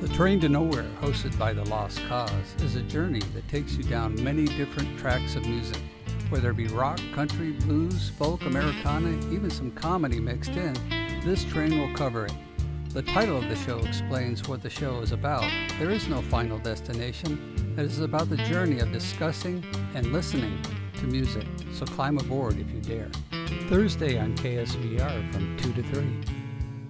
The Train to Nowhere, hosted by The Lost Cause, is a journey that takes you down many different tracks of music. Whether it be rock, country, blues, folk, Americana, even some comedy mixed in, this train will cover it. The title of the show explains what the show is about. There is no final destination. It is about the journey of discussing and listening to music. So climb aboard if you dare. Thursday on KSVR from 2 to 3.